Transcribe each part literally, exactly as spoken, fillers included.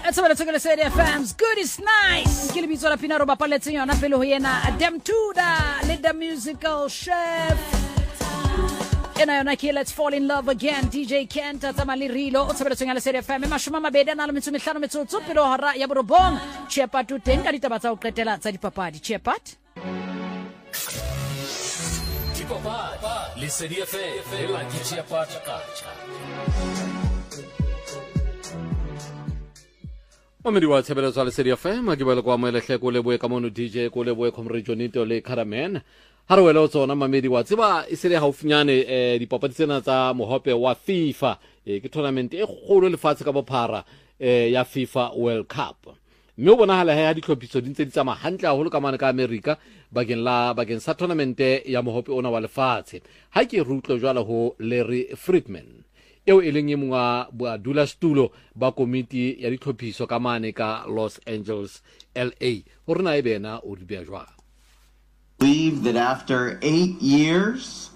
It's about to say F M's good is nice. Ke le bitso la Pina Roba paletse yona pele ho yena Dem Tuda le the musical chef. Ena yona ke Let's Fall in Love Again D J Kenta Tamali Rilo o tsebeletsong ya Lesedi F M mashoma mabedi na le metso mehlano metsotso pele hora ya borobong. Chepat o teng ka ditaba tsa o qetela tsa dipapadi. Chepat Dipapadi Lesedi F M la ke Chepat ka Mamedi wa tshebeletso le Lesedi F M ke bele kwa moelehle ko leboe ka mono D J ko leboe Comrade Jonito le Caraman ha re wela o tsona mamedi wa tseba e sele haufinyane eh dipapadi tsena tsa mohope wa FIFA eh ke tournament e kgolo lefatshe ka bophara eh ya FIFA World Cup mme o bonahala ha di tlhophiso di ntse di tsama hantle haholo ka mane ka America bakeng la bakeng sa tournament ya mohope ona wa lefatshe ha ke rutlo jwala ho Larry Friedman eo e leng e mongwa ba dula stulo ba komiti ya ditlhophiso ka mane ka Los Angeles L A ho rena e bena o di bea jwa believe that after eight years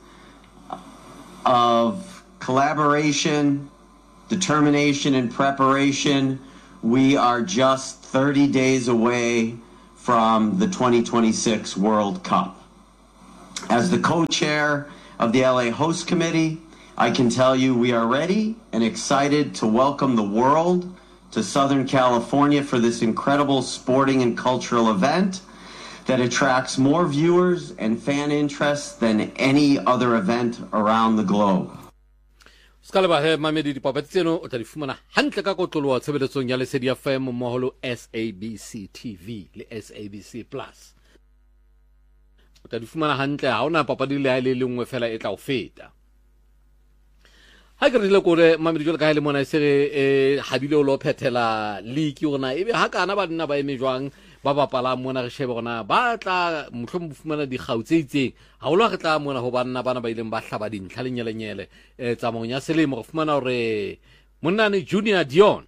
of collaboration, determination, and preparation, we are just thirty days away from the twenty twenty-six World Cup. As the co-chair of the L A Host Committee, I can tell you we are ready and excited to welcome the world to Southern California for this incredible sporting and cultural event that attracts more viewers and fan interest than any other event around the globe. Skalaba he mamedi dipapadi tseno o tla di fumana hantle ka kotlolo wa tshebeletsong ya Lesedi F M moholo S A B C T V le S A B C Plus. O tla di fumana hantle ha ona papadi le ha ile le nngwe fela e tla o feta. Ha ke re le kore mamedi jole ka ile mona se e habile o lo phethela league ona ebe ha kana ba nna ba eme jwang ba bapala mona re shebe gona ba tla mohlomong bofumana di gautse itseng ha o lo re tla mona ho banna bana ba ileng ba hlaba dintlha lenyelenyele e tsa monya selemo go fumana hore monnane Junior Dion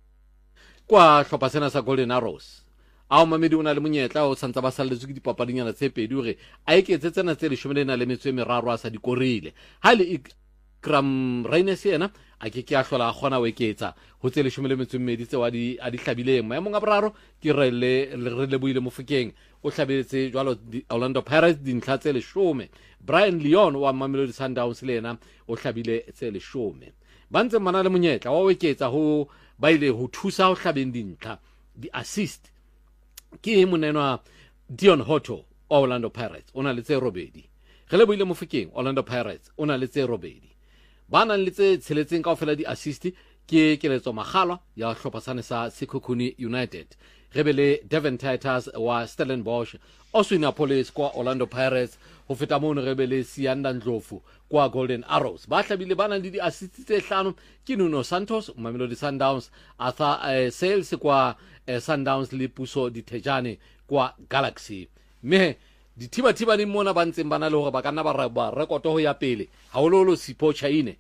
kwa hlopa sena sa Golden Arrows a mamedi ona le monyetla o santsa ba salletswe ke dipapadinyana tse pedi hore a eketse tsena tse leshome le na le metso e meraro a sa di korile ha le Kram Reines yena a ke ke a hlola gona o eketsa ho tse leshome le metso mmedi tse wa di a di hlabileng ma monga boraro ke re le re le buile Mofokeng o hlabeletse jwalo Orlando Pirates dintlha tse leshome Brian Leon wa Mamelodi Sundowns le yena o hlabile tse leshome ba ntse mana le monyetla wa o eketsa ho ba ile ho thusa ho hlabeng dintlha di assist ke monenwa Dion Hoto Orlando Pirates ona le tse robedi re le buile Mofokeng Orlando Pirates ona le tse robedi bana le tse tsheletseng kaofela di assist ke keletso magalo ya hlophasane sa Sekhukhune United rebele Devon Titans wa Stellenbosch Oswinapolis kwa Orlando Pirates ho feta mono rebele Sianda Ndlovu kwa Golden Arrows ba hlabile bana le di assist tse hlano ke Nuno Santos Mamelodi Sundowns Arthur uh, Sales kwa uh, Sundowns le Puso Dithejane kwa Galaxy me di thiba thiba ni mona ba ntseng bana le hore ba kana ba ba rekoto ho ya pele ha o lolo Sipho Chaine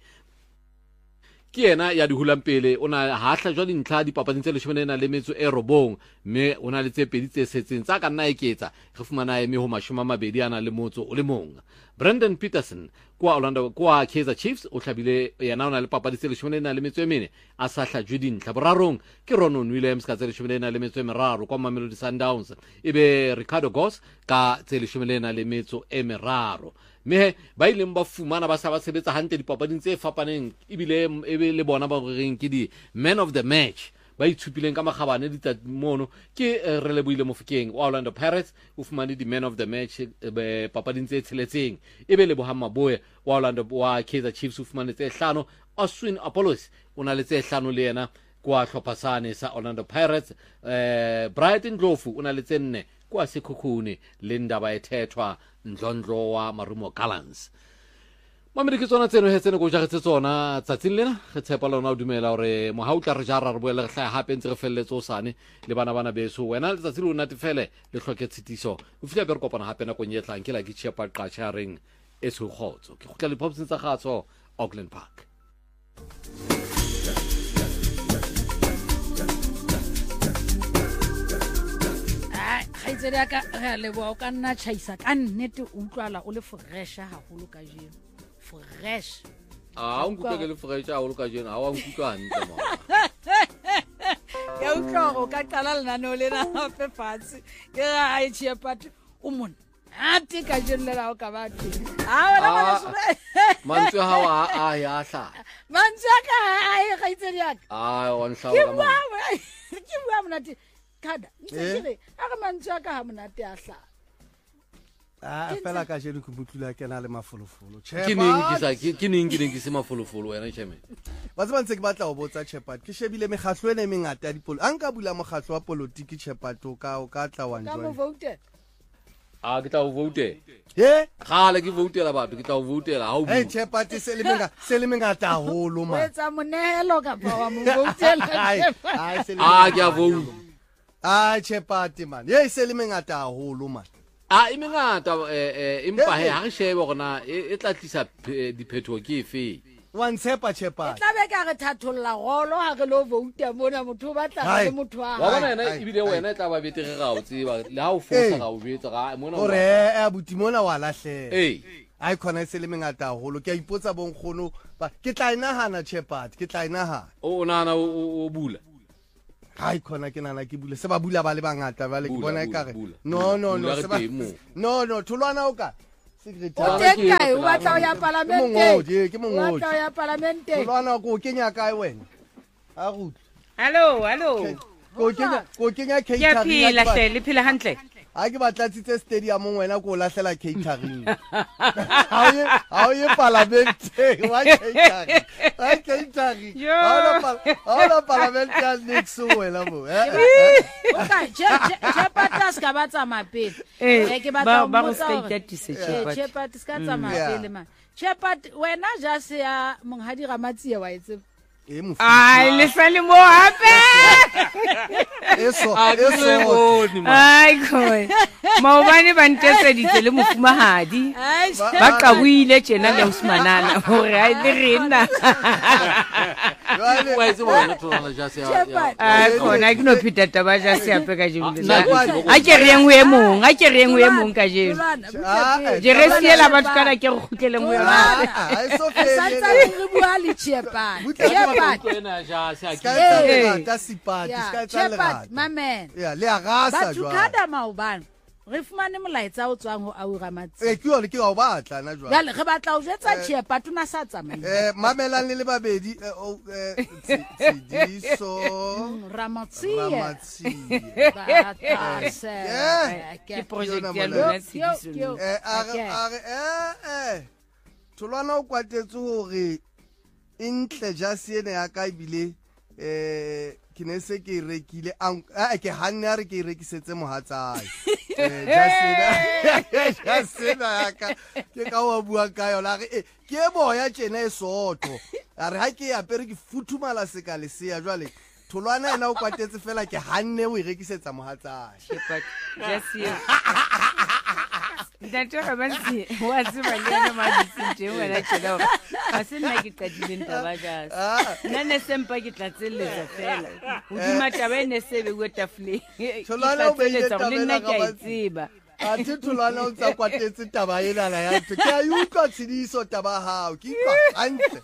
ke yena ya di hulang pele ona ha hla jwa dintlha di papading tse leshome na le metso e robong me ona le tse pedi tse setseng tsa ka nna eketsa re fumana eme ho mashoma mabedi ana le motso o le mong Brandon Peterson kwa Orlando kwa Kaizer Chiefs o hlabile yena ona le papadi tse leshome na le metso e mene a sa hlajwe dintlha borarong ke Ronon Williams ka tse leshome na le metso e meraro kwa Mamelodi Sundowns ebe Ricardo Goss ka tse leshome na le metso e meraro me ba ileng ba fumana ba sa ba sebetsa hantle dipapading tse fapaneng ibile ebe le bona ba reng ke di man of the match ba itshupileng ka magabane di mono ke re le buile Mofokeng Orlando Pirates o fumane di man of the match be papading tse tsheletseng ebe le Bohama Boye wa Orlando wa Kaizer Chiefs o fumane tse hlano Oswin Apollos ona le tse hlano le yena kwa hlophasane sa Orlando Pirates eh Brighton Ndlovu ona le tse nne kwa Sekhukhune le ndaba ethethwa Ndlondlo wa Marumo Gallants mamedi ke tsona tseno he tsene go jagetse tsona tsatsing lena re tshepa lona o dumela hore mo ha o tla re jara re boele re hlaya hape ntse re felletso sane le bana bana beso wena le tsatsi le o natefele le hloke tshitiso o fitla be re kopana hape na konyetlang ke la ke Chepa Qacha reng e se khotso ke khutla le popseng tsa gatso Auckland Park Haitse ya ka re le bo ka nna chaisa ka nnete o utlwala o le fresh haholo ka jeno fresh Ah, un kutlwa ke le fresh haholo ka jeno ha wa nkutlwa hantle mo ya utlwa o ka qala lenaneo lena gape fatshe ke ga e Shepherd o mona ati ka jenela o ka batho a wena ba mantswe ha wa a ya hla mantswe ka ai ga itse diaka a on hla ke wa bua ke bua monate kada ntse a ga mantswe ka ha monate a hla a fela ka jeno ke butlula ke na le mafolofolo ke neng ke sa ke neng ke neng ke se mafolofolo wena Cheme ba tsaba ntse ke batla go botsa Shepherd ke shebile megatlo ene mengata ya dipolo a nka bula mogatlo wa politiki Shepherd o ka o ka tla wa ka mo njwa vote a ke tla o vote he gale ke voutela batho ke tla o voutela ha o hey Shepherd se le menga se le mengata haholo man etsa monelo ka pa wa mo voutela ai ai se le a ke a vote ai Shepherd man ye se le mengata haholo man a e mengata eh empa he ha re shebe gona e tla tlisa diphetho ke efe one tshepa Shepherd tla be ka re thatholla golo ha re lo vote mona motho ba tla le motho wa wa bona ena e bile wena e tla ba betere ga o tseba le ha o fosa ga o betsa ga mona ore e buti mona wa lahle eh ai khona se le mengata haholo ke a ipotsa bonkgono ba ke tla inahana Shepherd ke tla inahana o nana o bula hai khona ke nana ke bule se ba bula ba le bangata ba le ke Bula, bona e bula, kare bula. no no no Bula se ba re teng moo. no no tholwana o ka o secretary teng kae o batla o ya ke parlamente mongodi ke o batla o mongodi ya parlamente tholwana ko kenya kae wena a gut Hello, hello. ko kenya ko kenya Ke a catering phela ya hle, le phela hantle. a ke batlatsitse stadium wena ko lahlela catering ha ye ha ye parlamente wa catering wa catering Yo. ha la parlamente ya next wena mo eh okay Shepherd ska ba tsama pele Eh, ke ba- batla o ba go mmotsa ska hore- itatisa, Eh, Shepherd. Shepherd ska tsama Yeah. pele man Shepherd wena ja se ya monghadi Ramatsie wa itse e mo Ai, le sale mo hape. eso a ke eso bone man Ai khoi. Maobane ba ntetseditse le mofumahadi. ai Ba qabuile tjena le Usmanana hore ai le rena. wa itse bona tsona ja se ya Shepherd. Ai khona ke no pheta taba ja se ape ka jeno. nna ke tseba A ke reng o e mong, a ke reng o e mong ka jeno. Ah, Jeresi la batho kana ke re khutlele mo yona. ha eso santsa fele re bua le Shepherd Butle- Shepherd tsena ja se a ska ke etsa Eh. lerata sipati yeah ska etsa Shepherd lerata mamen ya le a gasa batho jwa kada maobane re fumane molaetsa o tswang ho Aura Matsi eh ke yone ke ga o batla na jwa jale re batla o jetsa Shepherd tuna sa tsamaya eh mamelang le le babedi eh, o eh Tsi- Tsidiso Ramatsie Ramatsi batase Yeah. Ke project ya Yona lona Yo, Tsidiso. yo. eh a re Okay. a re eh eh tholwana o kwatetse hore intle jase ene ya ka ibile eh ke ne se ke e rekile a ke hanne a re ke e rekisetse mohatsae eh jase jase na ka ke ka wa bua ka yona re eh, ke e boya tjena e soto a re ha ke ya pere ke futhumala seka le se ya jwale tholwana ena o kwatetse fela ke hanne o e rekisetsa mohatsae Shepherd, just here. Ntate ga ba ntse wa tseba le yena ma ditse wena tshela hore ga se nna ke qadile ntaba ka Ah. nna ne sempa ke tla tselletsa fela hodima taba e ne se be go tafle ke Tholwana tla o beile tselletsa gore le nna tabela ke a ka e tseba a thi tholwana o tsa kwatetse taba enana ya ntho ke a e utlwa tshediso taba hao ke ikwa hantle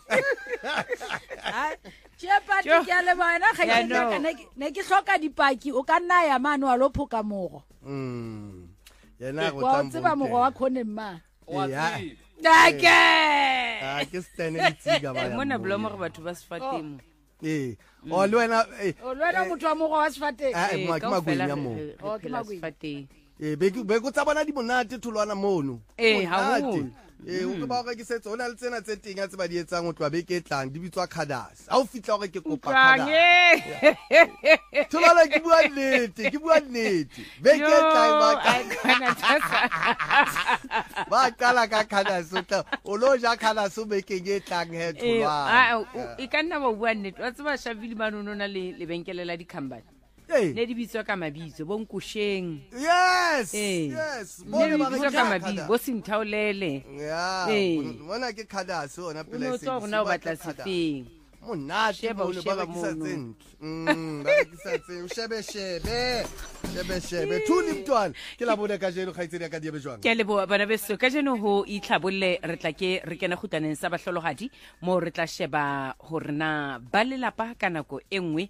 Shepherd Jo. ke a le bona ga Ya ke no. ne ke hloka dipaki o ka nna ya mane wa lo phoka mogo Mm. yena go wa tla tseba mogo wa khone mma wa Yeah. tseba dake a ke stene le tsiga ba ya mona moo. blomo gore batho ba sefatemo eh o le wena eh o lwena motho wa mogo wa sefateng Ah, eh, ma- ke magweng ya moo. Oh, ke magweng. sefateng eh be ke- be go tsa bona di monate tholwana mono Eh, Monate. haholo. eh o ke ba go ke setse ona le tsena tse teng ya tse ba di etsang o tloa be ke tlang di bitswa khadas ha o fitla gore ke kopa khadas Tlange. tholwana ke bua nnete ke bua nnete be ke tlang ba Yo, ai, ka khona tsa- ba qala ka khadas o tla o lo ja khadas o be ke ke tlang he Eh, ah, tholwana o- e ka nna ba bua nnete wa tseba shavile manono na le lebenkele la dikhambane eh ne di bitswa ka mabitso bo nkosheng yes Eh. yes ne Bone di ba bitswa rekisa ka mabitso Khadas. bo senthaolele ya Eh. bona ke khadas ona o pele ne o tswa gore na o batla sefeng monate Sheba, o mono ba sheba rekisa mono. tsentle mm ba rekisa tse o shebe shebe shebe shebe thuli mntwana ke la bone ka jeno khaitsedi ka diebe jwang ke a leboa bana beso ka jeno ho itlhabolle re tla ke re kena khutaneng sa bahlolohadi mo re tla sheba gore na ba lelapa ka nako e nngwe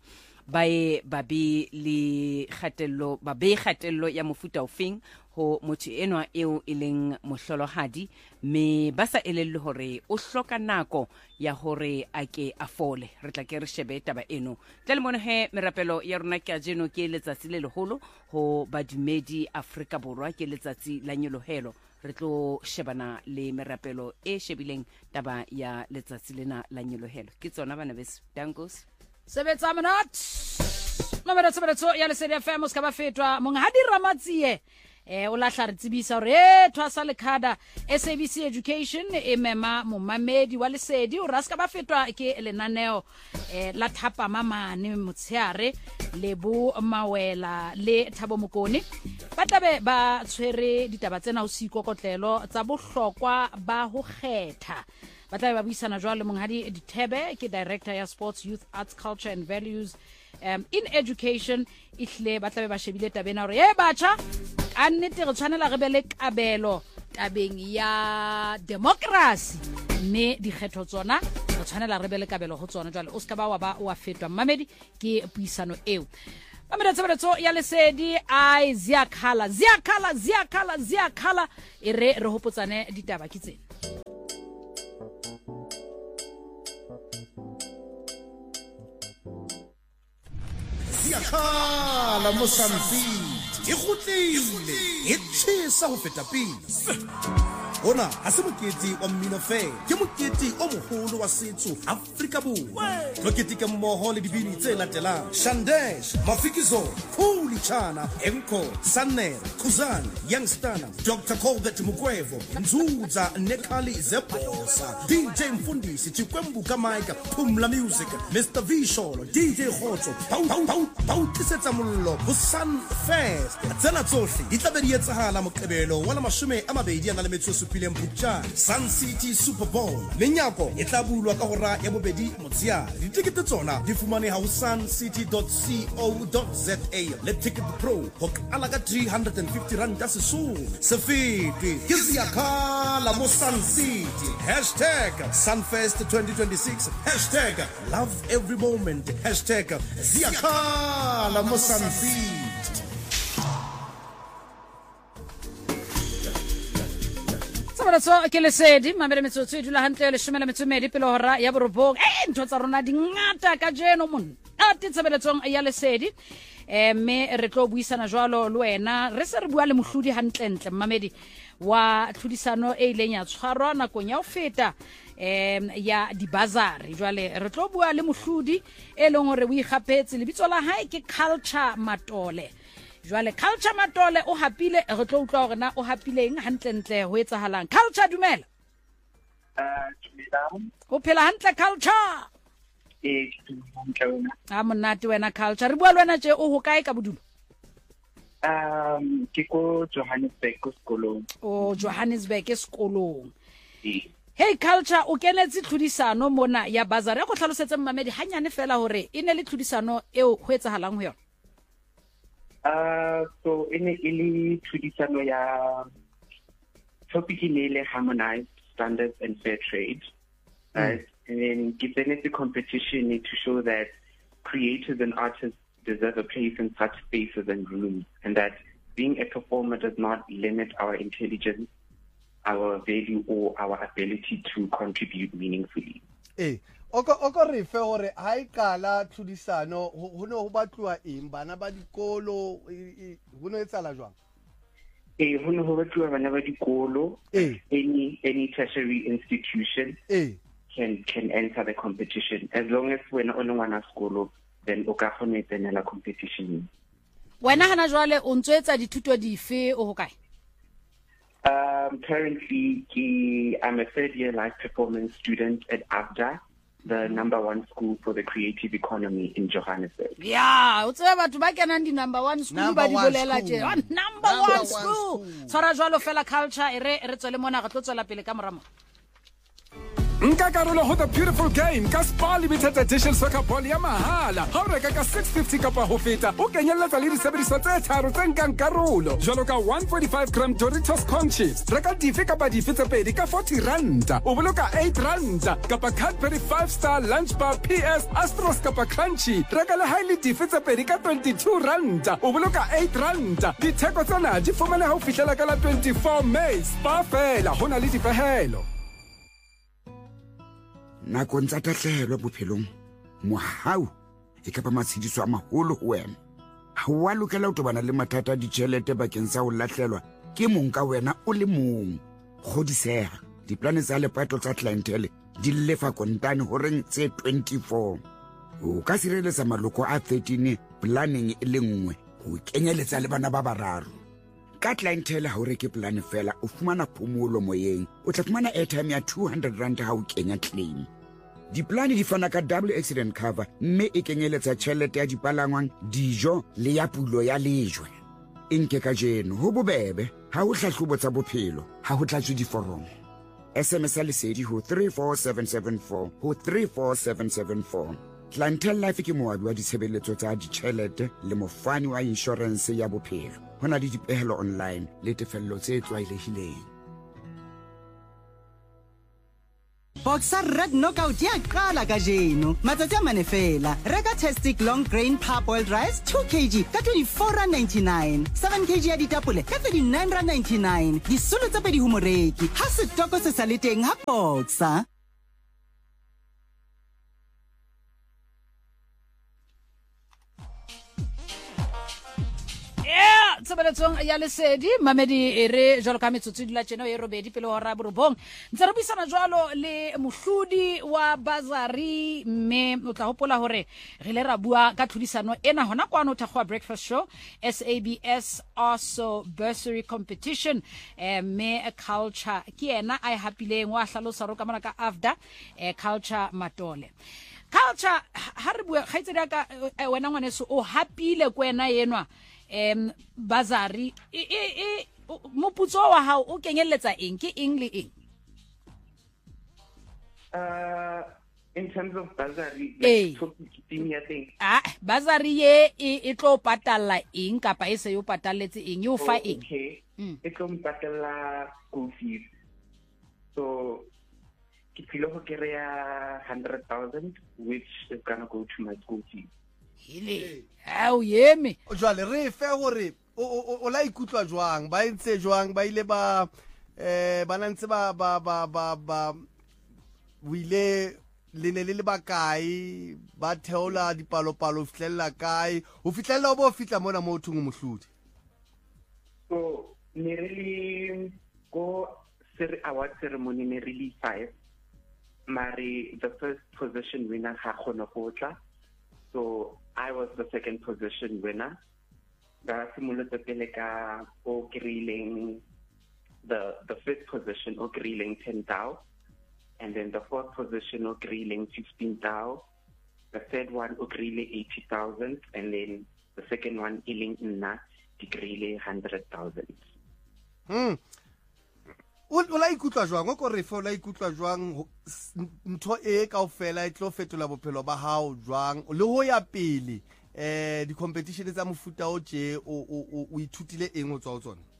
ba e ba be le khatello ba be khatello ya mofuta ofeng ho motho enwa eo e leng mohlolohadi me ba sa elelle hore o hloka nako ya hore a ke a fole. Re tla ke re shebe taba eno tle le mone he merapelo ya rona ke a jeno ke letsatsi le leholo ho badumedi Afrika Borwa ke letsatsi la nyelohelo. Re tlo shebana le merapelo e shebileng taba ya letsatsi lena la nyelohelo ke tsona bana beso dangos sebetsa monat nomero sebetso ya Lesedi F M ska ba fetwa monghadi Ramatsie eh o la hla re tsebisa hore e thwasa lekhada S A B C Education e mema momamedi wa Lesedi o raska ba fetwa ke lenaneo eh la thapa mamane motsheare le bo mawela le Thabo Mokone ba tabe ba tshwere ditaba tsena o siko kotlelo tsa bohlokwa ba ho kgetha ba tla ba buisana jwale monghadi Dithebe ke director ya Sports Youth Arts Culture and Values um, in Education ihle ba tla ba shebile tabena hore e batjha a nnete re tshwanela re bele kabelo tabeng ya democracy mme dikgetho tsona re tshwanela re bele kabelo ho tsona jwale o ska ba wa ba wa fetwa mamedi ke puisano eo mamedi tsebeletso ya Lesedi ai ziakhala ziakhala ziakhala ziakhala e re re hopotsane ditaba ke tsena ziakhala mosambi e gotlile e tshisa go feta pele ona ha se mokete wa mmino fela ke mokete o moholo wa setso Afrika Borwa tlo keteka mmoho le dibini tse latelang Shandesh Mafikizo Khuli Chana Enko Sanel Khuzana Youngstana Doctor Colbert Mugwevo Nzuza Nekali Zebosa D J Mfundisi Chikwembu Kamaika Pumla Music Mister Visholo D J Khotso Pau Pau Pau Pau Tisetsa Mollo Busan Fest tsena tsohle di tla be di etsahala moqebelo wa la mashome a mabedi a na le metso supileng Phupjane Sun City Super Bowl menyako e tla bulwa ka hora ya bobedi motsiare ditikete tsona di fumaneha ho suncity dot co dot za le Ticket Pro ho ala ka three hundred fifty rand tsa sesole se fete ke ziakhala mo Sun City hashtag Sunfest twenty twenty-six hashtag love every moment hashtag ziakhala mo Sun City. So ke Lesedi mamele metsotso e dula hantle le shomela metsomedi pele hora ya borobong eh ntho tsa rona di ngata ka jeno mon a titsebeletsong ya Lesedi eh me re tlo buisana jwalo le wena re se re bua le mohlodi hantlentle mamedi wa tlhodisano e ileng ya tshwarwa nakong ya ho feta em ya dibazari jwale re tlo bua le mohlodi e leng hore o ikgapetse lebitso la hae ke Culture Matole jwale Culture Matole o hapile re tlo utlwa hore na o hapileng hantlentle ho etsahalang Culture dumela uh dumela o phela hantle Culture e dumela a monate wena Culture re bua le wena tje o ho kae ka bodulo um ke ko Johannesburg ko sekolong o Johannesburg e sekolong e hey Culture o kenetse tlhodisano mona ya bazari go tlhalosetse mmamedi hanyane fela hore e ne le tlhodisano eo ho etsahalang ho yona Uh, so in ili traditional ya topic in harmonized standards and fair trade, right? Mm. And then given the competition to show that creators and artists deserve a place in such spaces and rooms, and that being a performer does not limit our intelligence, our value, or our ability to contribute meaningfully. Eh. Oko oko re fe hore ha e kala tlhodisano ho ne ho batlwa eng bana ba dikolo ho ne etsala jwang eh ho ne ho batlwa bana ba dikolo any any tertiary institution eh can can enter the competition as long as when only one sekolo then o ka kgona tsenela competition wena hana jwale o ntsetsa dithuto dife o ho kae um currently I'm a third year live performance student at ABDA, the number one school for the creative economy in Johannesburg. Yeah, o tseba batho ba kenang di number one school ba di bolela tje. Number one school. Tshwara jwalo fela Culture e re re tswele mona re tlo tswela pele ka moramo. nka karolo ho the beautiful game ka Spar Limited Edition Soccer Ball ya mahala ha o reka ka six fifty kapa ho feta o kenyelletsa le disebediswa tse tharo tse nkang karolo jwalo ka one forty-five gram Doritos corn chips reka dife kapa dife tse pedi ka forty ranta o boloka eight ranta kapa Cadbury five star lunch bar P S Astros kapa Crunchy reka le highly dife tse pedi ka twenty-two ranta o boloka eight ranta ditheko tsena di fumana ha o fihlela ka la twenty-four May Spar fela hona le dipehelo nakong tsa tahlehelo bophelong mohau e ka ba matshediso a maholo ho wena ha wa lokela ho tobana le mathata a ditjhelete bakeng sa ho lahlelwa ke mong ka wena o le mong kgodiseha diplane tsa lepato tsa clientele di lefa kontane ho reng tse twenty-four o ka sireletsa maloko a thirteen planning e le nngwe ho kenyeletsa le bana ba bararo ka clientele ha o reke plan fela o fumana phomolo moyeng o tla fumana airtime ya two hundred rand ha o kenya claim diplane di fana ka double accident cover mme e kenyeletsa tjhelete ya dipalangwang dijo le ya pulo ya lejwe inke ka jeno ho bobebe ha o hlahlobo tsa bophelo ha ho tlatswe diforomo S M S lesedi ho three four seven seven four ho three four seven seven four Clientele Life ke moabi wa ditshebeletso tsa ditjhelete le mofani wa insurance ya bophelo hona le dipehelo online le tefello tse tlwaelehileng Boxer Red Knockout ya qala ka jeno matsatsi a mane fela reka Tastic long grain parboiled rice two kilograms ka twenty-four rand ninety-nine seven kilograms ya ditapole ka thirty-nine rand ninety-nine disolo tsa pedi ho moreki ha setoko se sa le teng ha Boxer tsebeletsong ya lesedi mamedi e re jalo ka metsotso di la tjena e robedi pele ho ra borobong ntse re buisana jwalo le mohlodi wa bazari mme o tla hopola hore re le ra bua ka tlhodisano ena hona kwano thakgwa breakfast show S A B S also bursary competition eh, me culture ke ena a hapileng wa hlalosa ro ka mana ka afda eh, culture matole culture ha re bua khaitsedi ka wena ngwaneso o hapile kwena yenwa em bazari e e moputso wa hao o kenyeletsa eng ke eng le eng uh in terms of bazari like topic thing ah bazari ye e tlo patala eng kapa e se yo patalletse eng yo fa eng okay e tlo patala school fees so ke philo ho kereya one hundred thousand which is going to go to my school fees hele au yeme o jwale re fe gore o la ikutlwa jwang ba ntse jwang ba ile ba eh bana ntse ba ba ba ba ba wile le ne le ba kae ba theola dipalo palo fitlella kae o fitlella o bo fitla mona mo thungu mohlodi so ne really go sir award ceremony ne really five mari the first position winner ha khona go tla so I was the second position winner. The simulator o grilling the the fifth position o grilling ten thou, and then the fourth position o grilling fifteen thou, the third one o grilling eighty thousand, and then the second one iling nna grilling hundred thousand. Hmm. O la ikutlwa jwang o ko re fe o la ikutlwa jwang ntho e kaofela e tlo fetola bophelo ba hao jwang le ho ya pele eh di competition tsa mofuta o je o o ithutile eng o tswa o tsona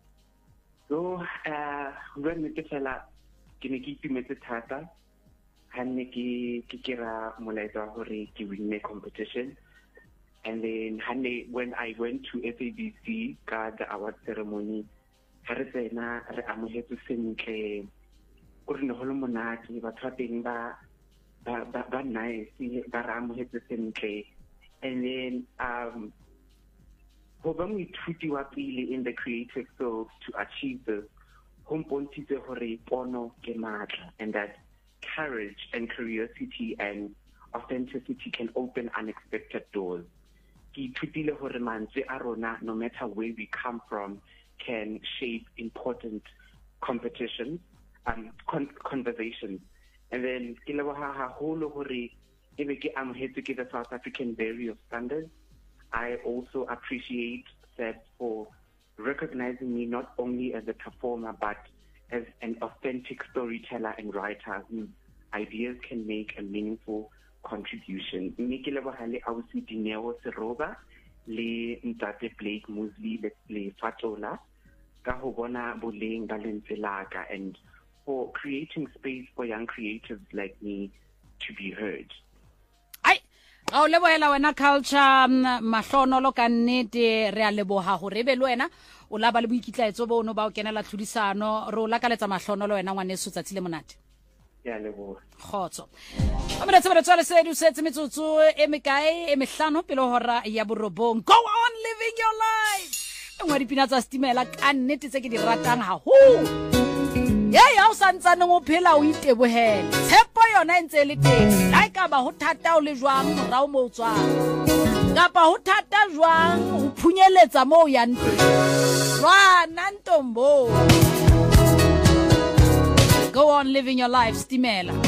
so uh when me ke fela ke ne ke itumetse thata ha ne ke ke kira molaetsa hore ke win competition and then hane when I went to S A B C ka the award ceremony ha re tsena re amohetse sentle o re ne ho le monate batho ba teng ba ba ba nice ba re amohetse sentle and then um ho ba moithuti wa pele in the creative field to achieve this ho mpontshitse hore pono ke matla and that courage and curiosity and authenticity can open unexpected doors ke ithutile hore mantswe a rona no matter where we come from can shape important competitions and con conversations. And then ke leboha haholo hore ebe ke amohetse ke the South African Bureau of Standards. I also appreciate that for recognizing me not only as a performer but as an authentic storyteller and writer who's ideas can make a meaningful contribution. Mme ke leboha le ausi Dineo Seroba le Ntate Blake Mosley le, le Fatola ka ho bona boleng ba lentswe laka, and for creating space for young creatives like me to be heard. Ai ga o lebohela wena Culture Mahlonolo ka nnete re a leboha hore be le wena o la ba le boikitlaetso bono ba o kenela tlhodisano re o lakaletsa Mahlonolo wena ngwaneso tsatsi le monate. Ya leboha. Khotso. Amena tsebe tsale se du se tsmetsotso e mekae e mehlano pele hora ya borobong. Go on living your life. Ngwa dipina tsa Stimela ka nnete tse ke di ratang ha ho. Ya ya o santsane go phela o itebohela. Tshepo yona ntse le teng. La ka ba ho thata o le jwang morao mo tswang. Kapa ho thata jwang o phunyeletsa mo ya ntwe. Jwana ntombo. Go on living your life, Stimela.